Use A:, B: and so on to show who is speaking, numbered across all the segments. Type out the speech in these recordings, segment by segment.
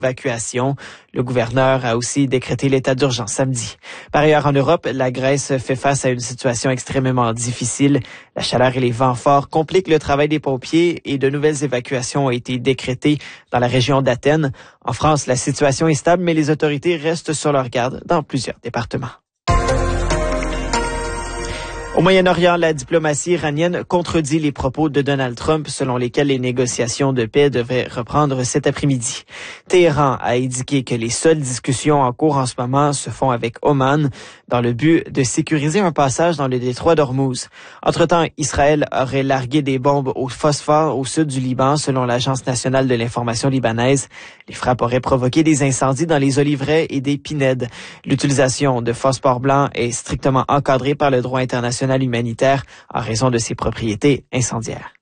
A: évacuation. Le gouverneur a aussi décrété l'état d'urgence samedi. Par ailleurs, en Europe, la Grèce fait face à une situation extrêmement difficile. La chaleur et les vents forts compliquent le travail des pompiers et de nouvelles évacuations ont été décrétées dans la région d'Athènes. En France, la situation est stable, mais les autorités restent sur leur garde dans plusieurs départements. Au Moyen-Orient, la diplomatie iranienne contredit les propos de Donald Trump selon lesquels les négociations de paix devraient reprendre cet après-midi. Téhéran a indiqué que les seules discussions en cours en ce moment se font avec Oman dans le but de sécuriser un passage dans le détroit d'Ormuz. Entre-temps, Israël aurait largué des bombes au phosphore au sud du Liban selon l'Agence nationale de l'information libanaise. Les frappes auraient provoqué des incendies dans les oliveraies et des pinèdes. L'utilisation de phosphore blanc est strictement encadrée par le droit international humanitaire en raison de ses propriétés incendiaires.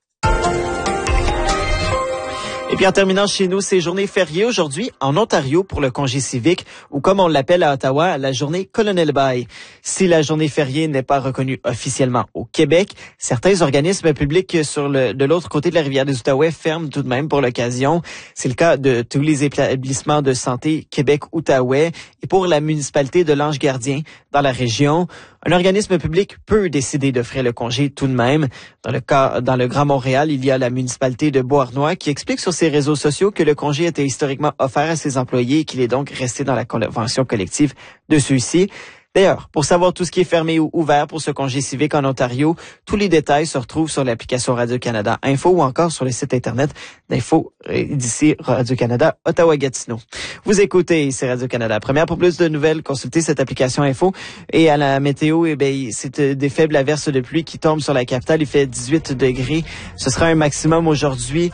A: Et puis en terminant chez nous, c'est journée fériée aujourd'hui en Ontario pour le congé civique ou comme on l'appelle à Ottawa, la journée Colonel Bay. Si la journée fériée n'est pas reconnue officiellement au Québec, certains organismes publics de l'autre côté de la rivière des Outaouais ferment tout de même pour l'occasion. C'est le cas de tous les établissements de santé Québec-Outaouais et pour la municipalité de l'Ange-Gardien dans la région. Un organisme public peut décider d'offrir le congé tout de même. Dans le Grand Montréal, il y a la municipalité de Beauharnois qui explique sur ses réseaux sociaux que le congé était historiquement offert à ses employés et qu'il est donc resté dans la convention collective de ceux-ci. D'ailleurs, pour savoir tout ce qui est fermé ou ouvert pour ce congé civique en Ontario, tous les détails se retrouvent sur l'application Radio-Canada Info ou encore sur le site Internet d'Info d'ici Radio-Canada Ottawa-Gatineau. Vous écoutez, c'est Radio-Canada Première. Pour plus de nouvelles, consultez cette application Info. Et à la météo, c'est des faibles averses de pluie qui tombent sur la capitale. Il fait 18 degrés. Ce sera un maximum aujourd'hui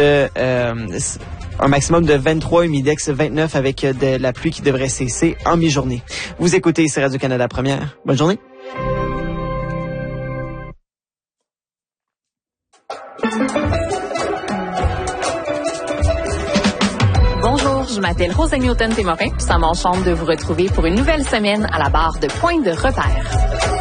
A: un maximum de 23, humidex 29 avec de la pluie qui devrait cesser en mi-journée. Vous écoutez, c'est Radio-Canada Première. Bonne journée.
B: Bonjour, je m'appelle Rosa Newton-Témorin. Ça m'enchante de vous retrouver pour une nouvelle semaine à la barre de Point de repère.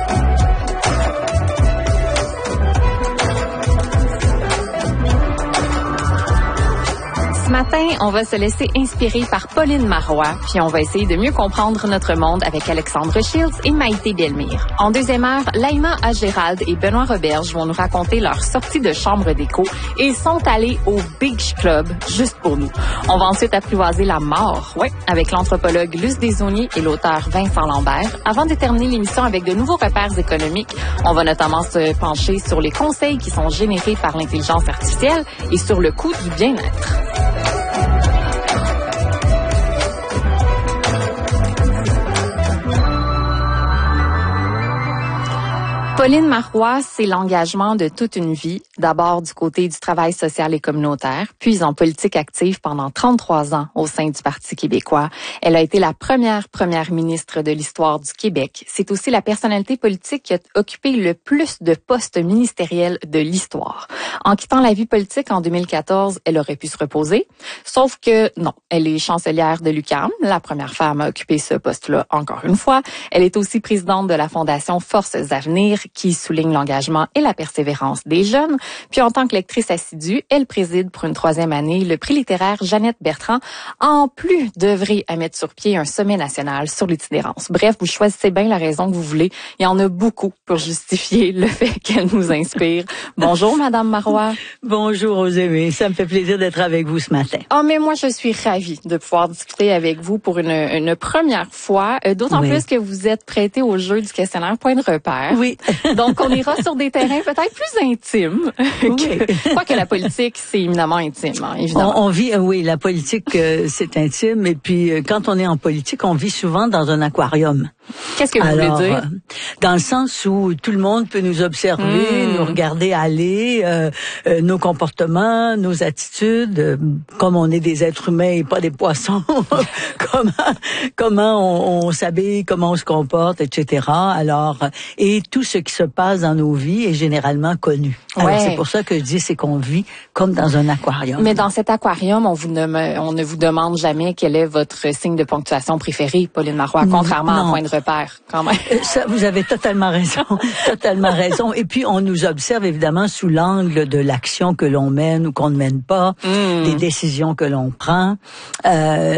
B: Ce matin, on va se laisser inspirer par Pauline Marois, puis on va essayer de mieux comprendre notre monde avec Alexandre Shields et Maïté Bellemire. En deuxième heure, Laïma Agérald et Benoît Roberge vont nous raconter leur sortie de chambre d'écho et sont allés au Beach Club juste pour nous. On va ensuite apprivoiser la mort, avec l'anthropologue Luce Desaulniers et l'auteur Vincent Lambert. Avant de terminer l'émission avec de nouveaux repères économiques, on va notamment se pencher sur les conseils qui sont générés par l'intelligence artificielle et sur le coût du bien-être. Pauline Marois, c'est l'engagement de toute une vie, d'abord du côté du travail social et communautaire, puis en politique active pendant 33 ans au sein du Parti québécois. Elle a été la première ministre de l'histoire du Québec. C'est aussi la personnalité politique qui a occupé le plus de postes ministériels de l'histoire. En quittant la vie politique en 2014, elle aurait pu se reposer, sauf que non, elle est chancelière de l'UQAM, la première femme à occuper ce poste-là encore une fois. Elle est aussi présidente de la Fondation Forces Avenir, qui souligne l'engagement et la persévérance des jeunes. Puis en tant que lectrice assidue, elle préside pour une 3e année le prix littéraire Jeannette Bertrand, en plus d'œuvrer à mettre sur pied un sommet national sur l'itinérance. Bref, vous choisissez bien la raison que vous voulez. Il y en a beaucoup pour justifier le fait qu'elle nous inspire. Bonjour, Madame Marois.
C: Bonjour, Rosémée. Ça me fait plaisir d'être avec vous ce matin.
B: Oh, mais moi, je suis ravie de pouvoir discuter avec vous pour une première fois, d'autant plus que vous êtes prêtée au jeu du questionnaire Point de repère.
C: Oui.
B: Donc, on ira sur des terrains peut-être plus intimes. Quoique la politique, c'est éminemment intime, évidemment.
C: On vit, oui, la politique, c'est intime. Et puis, quand on est en politique, on vit souvent dans un aquarium.
B: Qu'est-ce que vous voulez dire?
C: Dans le sens où tout le monde peut nous observer, nous regarder aller, nos comportements, nos attitudes, comme on est des êtres humains et pas des poissons, comment on s'habille, comment on se comporte, etc. Alors, et tout ce qui se passe dans nos vies est généralement connu. Alors, c'est pour ça que je dis, c'est qu'on vit comme dans un aquarium.
B: Mais dans cet aquarium, on ne vous demande jamais quel est votre signe de ponctuation préféré, Pauline Marois, contrairement à Point de repère, quand même.
C: Ça, vous avez totalement raison, totalement raison. Et puis, on nous observe évidemment sous l'angle de l'action que l'on mène ou qu'on ne mène pas, des décisions que l'on prend.